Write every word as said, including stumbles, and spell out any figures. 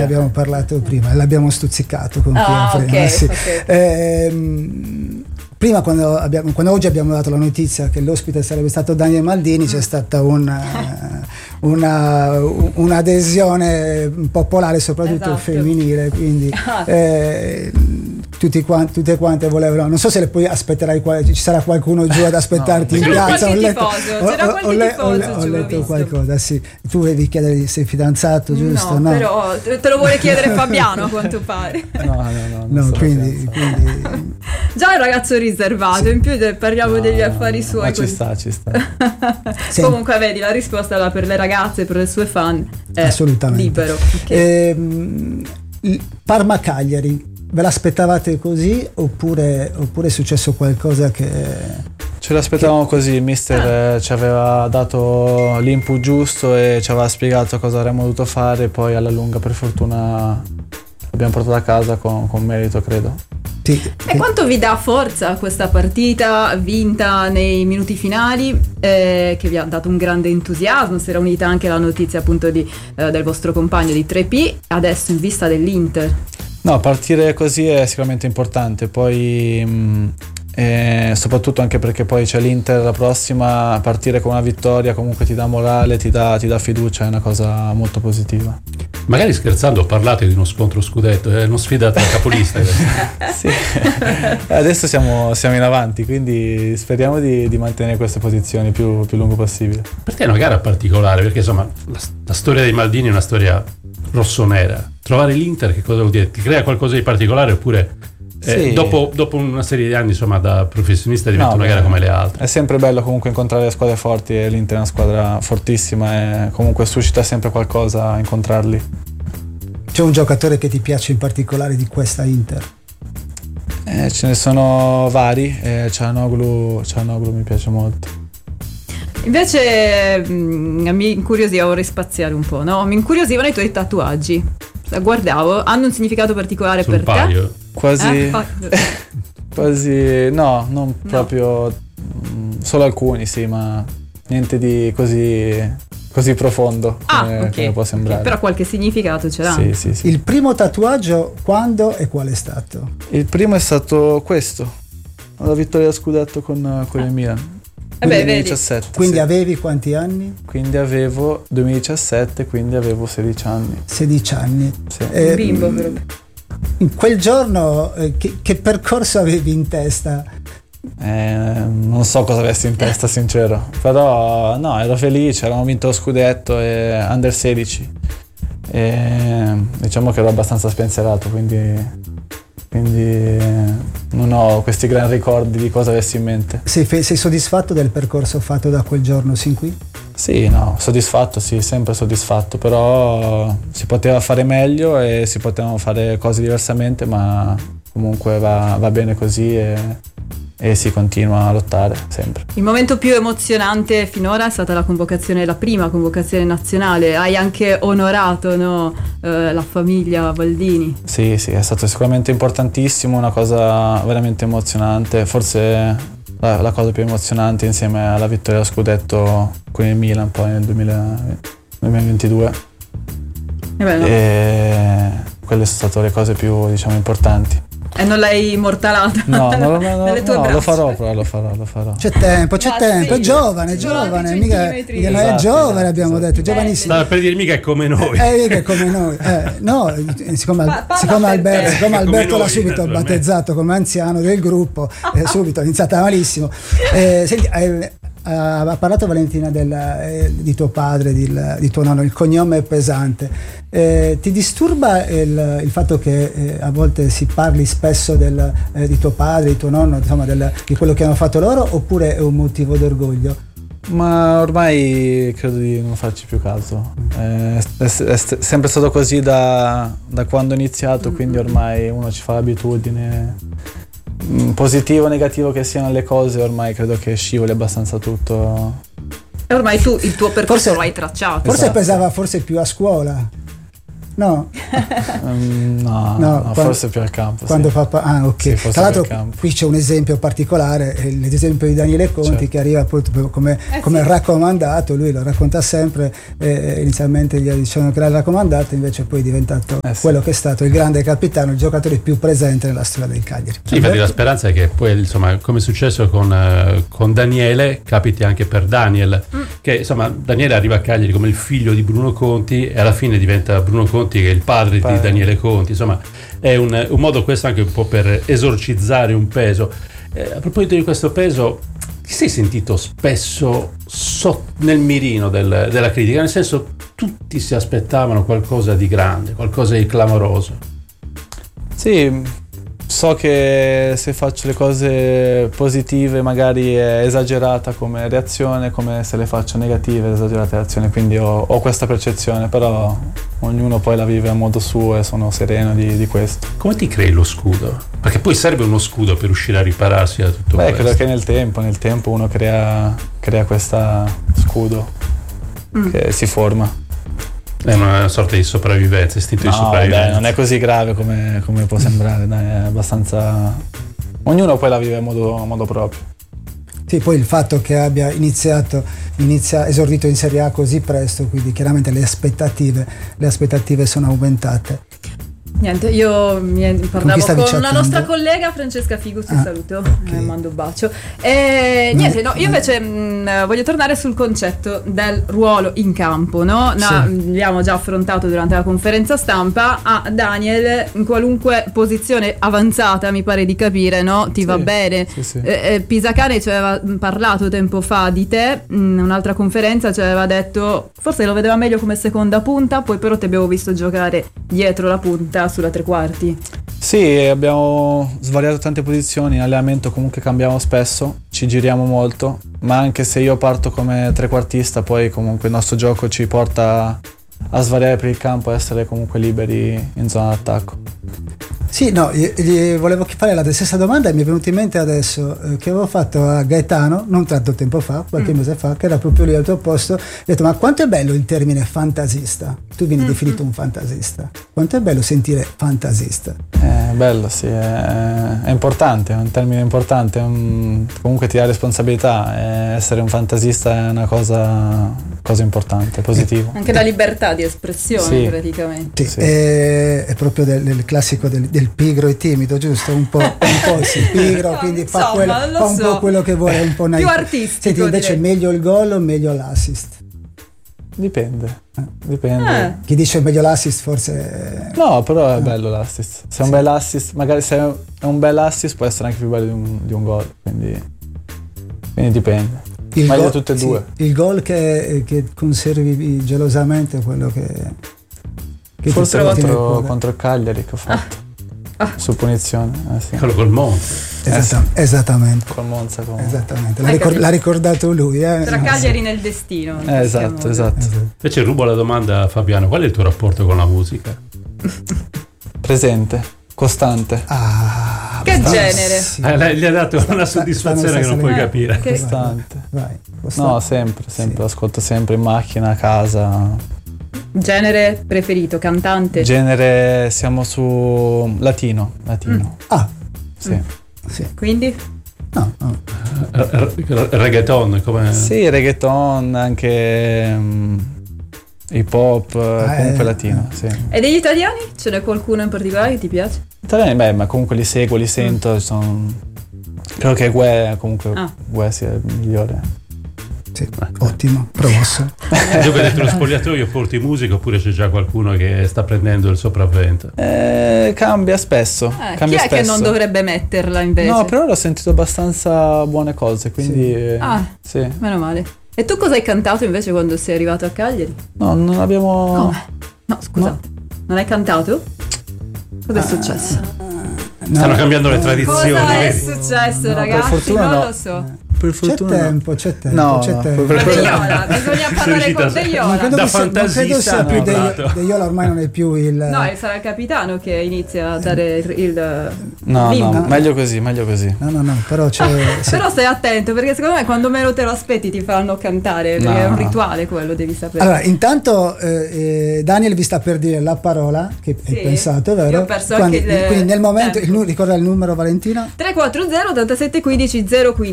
abbiamo parlato prima, l'abbiamo stuzzicato con ah, Pia prima, okay, sì. okay. Ehm, prima quando, abbiamo, quando oggi abbiamo dato la notizia che l'ospite sarebbe stato Daniel Maldini, mm. c'è stata una, una, un'adesione popolare, soprattutto esatto. femminile, quindi eh, tutti quanti, tutte quante volevano, non so se le poi aspetterai, ci sarà qualcuno giù ad aspettarti no, in piazza, ho letto, tifoso, ho, ho, le, ho, le, ho letto qualcosa, sì. Tu devi chiedere se sei fidanzato, giusto? No, no, però te lo vuole chiedere Fabiano a quanto pare. No, no, no, no quindi, quindi già è un ragazzo riservato, sì. In più parliamo no, degli affari suoi. Ma ci sta, ci sta. Sì. Comunque vedi, la risposta là per le ragazze, per le sue fan è assolutamente libero. Okay. Ehm, Parma-Cagliari, ve l'aspettavate così oppure, oppure è successo qualcosa che... Ce l'aspettavamo che... così, il mister ah. ci aveva dato l'input giusto e ci aveva spiegato cosa avremmo dovuto fare, poi alla lunga per fortuna l'abbiamo portato a casa con, con merito, credo. Sì, e che... quanto vi dà forza questa partita vinta nei minuti finali, eh, che vi ha dato un grande entusiasmo? Si era unita anche la notizia appunto di, eh, del vostro compagno di tre P, adesso in vista dell'Inter. No, partire così è sicuramente importante, poi mh, eh, soprattutto anche perché poi c'è l'Inter la prossima, partire con una vittoria comunque ti dà morale, ti dà, ti dà fiducia, è una cosa molto positiva. Magari scherzando parlate di uno scontro scudetto, è una sfida tra capolisti. Sì, adesso siamo, siamo in avanti, quindi speriamo di, di mantenere queste posizioni più, più lungo possibile. Per te è una gara particolare, perché insomma la, la storia dei Maldini è una storia rossonera. Trovare l'Inter che cosa vuol dire? Ti crea qualcosa di particolare oppure eh, sì. dopo, dopo una serie di anni insomma da professionista diventa no, una gara come le altre? È sempre bello comunque incontrare le squadre forti e l'Inter è una squadra fortissima e comunque suscita sempre qualcosa incontrarli. C'è un giocatore che ti piace in particolare di questa Inter? Eh, ce ne sono vari, eh, Çalhanoğlu, Çalhanoğlu mi piace molto. Invece mh, mi incuriosiva, vorrei spaziare un po', no? Mi incuriosivano i tuoi tatuaggi. La guardavo, hanno un significato particolare Sul per paio. te? Quasi, eh? quasi, no, non no. proprio, mh, solo alcuni sì, ma niente di così, così profondo ah, come, okay. come può sembrare. Okay, però qualche significato ce l'ha. Sì, sì, sì. Il primo tatuaggio quando e qual è stato? Il primo è stato questo, la vittoria scudetto con, con il Milan. Vabbè, duemiladiciassette, quindi sì. Avevi quanti anni? Quindi avevo duemiladiciassette, quindi avevo sedici anni. sedici anni. Sì. Eh, un bimbo però. In quel giorno eh, che, che percorso avevi in testa? Eh, non so cosa avessi in testa, sincero. Però no, ero felice, avevamo vinto lo scudetto e under sedici. E diciamo che ero abbastanza spensierato, quindi quindi non ho questi gran ricordi di cosa avessi in mente. Sei, sei soddisfatto del percorso fatto da quel giorno sin qui? Sì, no, soddisfatto, sì, sempre soddisfatto, però si poteva fare meglio e si potevano fare cose diversamente, ma comunque va, va bene così e, e si continua a lottare sempre. Il momento più emozionante finora è stata la convocazione, la prima convocazione nazionale. Hai anche onorato, no, eh, la famiglia Maldini. Sì, sì, è stato sicuramente importantissimo, una cosa veramente emozionante, forse la, la cosa più emozionante insieme alla vittoria allo scudetto con il Milan poi nel duemilaventidue. E beh, no. E quelle sono state le cose più, diciamo, importanti. E non l'hai immortalata? No, no, no, no, nelle tue no braccia. lo farò, però lo farò, lo farò. C'è tempo, c'è Ma tempo, sì, è giovane, è ci giovane, sono mica, altri mica non è esatto, giovane, esatto, abbiamo esatto. detto, giovanissimo. Stava per dire mica è come noi. Eh, mica è come noi. Eh, no, siccome, Pa- siccome Alberto, te. siccome Alberto Come l'ha noi, subito naturalmente. battezzato come anziano del gruppo, eh, subito, è iniziata malissimo. Eh, senti, eh, ha parlato Valentina del, eh, di tuo padre, di, di tuo nonno, il cognome è pesante. Eh, ti disturba il, il fatto che eh, a volte si parli spesso del, eh, di tuo padre, di tuo nonno, insomma del, di quello che hanno fatto loro, oppure è un motivo d'orgoglio? Ma ormai credo di non farci più caso. È, è, è sempre stato così da, da quando ho iniziato, quindi ormai uno ci fa l'abitudine. Positivo o negativo che siano le cose, ormai credo che scivoli abbastanza tutto. E ormai tu il tuo percorso Forse- lo hai tracciato. Forse Esatto. pesava forse più a scuola. No, um, no, no, no quando, forse più al campo. Quando sì. fa pa- ah, ok. Sì, Tra l'altro, qui c'è un esempio particolare, l'esempio di Daniele Conti, certo. che arriva appunto come, eh, come sì. raccomandato. Lui lo racconta sempre. Eh, inizialmente gli dicevano che era raccomandato, invece poi è diventato eh, quello sì. che è stato il grande capitano, il giocatore più presente nella storia del Cagliari. Sì, infatti la speranza è che poi, insomma, come è successo con, uh, con Daniele, capiti anche per Daniel, mm. che insomma Daniele arriva a Cagliari come il figlio di Bruno Conti e alla fine diventa Bruno Conti che è il padre Pare. di Daniele Conti. Insomma, è un, un modo questo anche un po' per esorcizzare un peso. Eh, a proposito di questo peso, ti sei sentito spesso so, nel mirino del, della critica? Nel senso, tutti si aspettavano qualcosa di grande, qualcosa di clamoroso. Sì, so che se faccio le cose positive magari è esagerata come reazione, come se le faccio negative è esagerata reazione, quindi ho, ho questa percezione, però ognuno poi la vive a modo suo e sono sereno di, di questo. Come ti crei lo scudo? Perché poi serve uno scudo per riuscire a ripararsi da tutto Beh, questo. credo che nel tempo, nel tempo uno crea, crea questo scudo mm. che si forma. È una sorta di sopravvivenza, istinto no, di sopravvivenza. Dai, non è così grave come, come può sembrare, dai, è abbastanza. Ognuno poi la vive a modo, a modo proprio. Sì, poi il fatto che abbia iniziato, inizia, esordito in Serie A così presto, quindi chiaramente le aspettative, le aspettative sono aumentate. Niente, io mi parlavo con, con la nostra attendo? collega Francesca Figus, ti ah, saluto, okay. eh, mando un bacio. E no, niente, no, io invece mh, voglio tornare sul concetto del ruolo in campo, no? no sì. L'abbiamo già affrontato durante la conferenza stampa. A Daniel, in qualunque posizione avanzata, mi pare di capire, no? Ti sì, va bene. Sì, sì. Eh, Pisacane ci aveva parlato tempo fa di te, in un'altra conferenza ci aveva detto, forse lo vedeva meglio come seconda punta, poi però ti abbiamo visto giocare dietro la punta sulla tre quarti. Sì, abbiamo svariato tante posizioni, in allenamento comunque cambiamo spesso, ci giriamo molto, ma anche se io parto come trequartista poi comunque il nostro gioco ci porta a svariare per il campo e essere comunque liberi in zona d'attacco. Sì, no, gli, gli volevo fare la stessa domanda e mi è venuto in mente adesso eh, che avevo fatto a Gaetano non tanto tempo fa, qualche mm. mese fa, che era proprio lì al tuo posto. Ho detto, ma quanto è bello il termine fantasista? Tu vieni mm. definito un fantasista. Quanto è bello sentire fantasista? È bello, sì, è, è importante, è un termine importante, è un, comunque ti dà responsabilità, è, essere un fantasista è una cosa, cosa importante, positiva. Anche la libertà di espressione, sì. praticamente. Sì, sì. È, è proprio del, del classico del, del pigro e timido, giusto? Un po', un po' sì, pigro, no, quindi insomma, fa, quello, fa un so. po' quello che vuole, un po' più artistico. Senti, invece direi. Meglio il gol o meglio l'assist? Dipende, dipende. Eh. Chi dice meglio l'assist forse... No, però è bello l'assist. Se è un sì. bel assist, magari se è un bel assist può essere anche più bello di un, di un gol, quindi, quindi dipende. Il meglio gol, tutte e sì, due. Il gol che, che conservi gelosamente, quello che... che forse contro, contro il Cagliari che ho fatto. Ah. Su punizione. Eh, sì. Quello col Monza. Esatta, eh, esattamente. Col Monza con... Esattamente, l'ha, ricor- l'ha ricordato lui. Eh? Tra Cagliari nel destino. Eh, esatto, esatto, esatto. Invece rubo la domanda a Fabiano, qual è il tuo rapporto con la musica? Presente, costante. Ah, che genere? Sì. Eh, gli ha dato sta, una soddisfazione che non puoi capire. Che costante. Vai, costante. No, sempre, sempre, sì. Ascolto sempre in macchina, a casa. Genere preferito, cantante? Genere, siamo su latino, latino. Mm. Ah, sì. Mm. Sì. Quindi? No, no. R- reggaeton, come? Sì, reggaeton, anche um, hip hop, ah, comunque eh, latino, eh. Sì. E degli italiani? Ce n'è qualcuno in particolare che ti piace? Italiani, beh, ma comunque li seguo, li sento, mm. sono... credo che Gue, comunque, ah. Gue sia il migliore. Sì, ottimo, promosso. Dove dentro lo spogliatoio porti musica oppure c'è già qualcuno che sta prendendo il sopravvento? Eh, cambia spesso. Eh, cambia chi è spesso. Che non dovrebbe metterla invece? No, però ho sentito abbastanza buone cose, quindi... Sì. Ah, sì. Meno male. E tu cosa hai cantato invece quando sei arrivato a Cagliari? No, non abbiamo... Come? No, scusa, no. Non hai cantato? Cosa è successo? No. Stanno cambiando le tradizioni. Cosa è successo, no, ragazzi? Per fortuna non no. lo so. Per per fortuna. C'è tempo, c'è tempo. No, c'è no, tempo. per Ma fortuna- Deiola, bisogna parlare con Non Deiola. credo, Da che sia, non credo fantasista sia più hanno De, parlato. De Iola, ormai non è più il. No, sarà il capitano che inizia a dare il, il No, l'imbo. no, meglio così, meglio così. No, no, no, però c'è. sì. Però stai attento, perché secondo me quando meno te lo aspetti ti faranno cantare, perché No, è un no. rituale quello, devi sapere. Allora, intanto eh, eh, Daniel vi sta per dire la parola che Sì, hai pensato, vero? io ho perso Quando- anche il quindi nel momento, tempo. il nu- ricorda il numero, Valentina? tre quattro zero ottantasette quindici zero quindici